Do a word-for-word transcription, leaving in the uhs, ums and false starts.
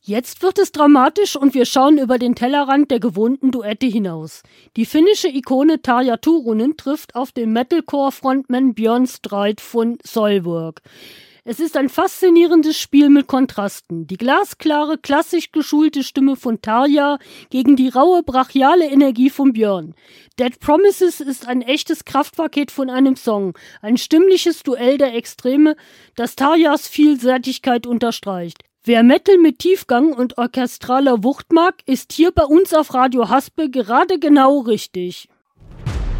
Jetzt wird es dramatisch und wir schauen über den Tellerrand der gewohnten Duette hinaus. Die finnische Ikone Tarja Turunen trifft auf den Metalcore-Frontman Björn Streit von Soilwork. Es ist ein faszinierendes Spiel mit Kontrasten. Die glasklare, klassisch geschulte Stimme von Tarja gegen die raue, brachiale Energie von Björn. Dead Promises ist ein echtes Kraftpaket von einem Song, ein stimmliches Duell der Extreme, das Tarjas Vielseitigkeit unterstreicht. Wer Metal mit Tiefgang und orchestraler Wucht mag, ist hier bei uns auf Radio Haspe gerade genau richtig.